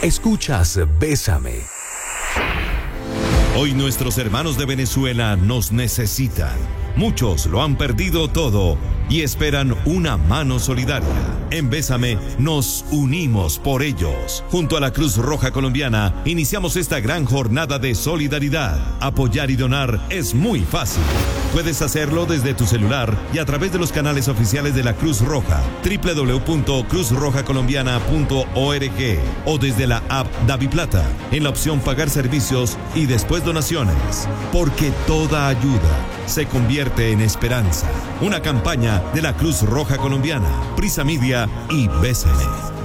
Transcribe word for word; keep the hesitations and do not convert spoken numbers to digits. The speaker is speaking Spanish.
Escuchas Bésame. Hoy nuestros hermanos de Venezuela nos necesitan. Muchos lo han perdido todo y esperan una mano solidaria. En Bésame nos unimos por ellos. Junto a la Cruz Roja Colombiana iniciamos esta gran jornada de solidaridad. Apoyar y donar es muy fácil. Puedes hacerlo desde tu celular y a través de los canales oficiales de la Cruz Roja, doble u doble u doble u punto cruz roja colombiana punto org, o desde la app DaviPlata en la opción Pagar servicios y después donaciones. Porque toda ayuda se convierte en esperanza. Una campaña de la Cruz Roja Colombiana, Prisa Media y Bésame.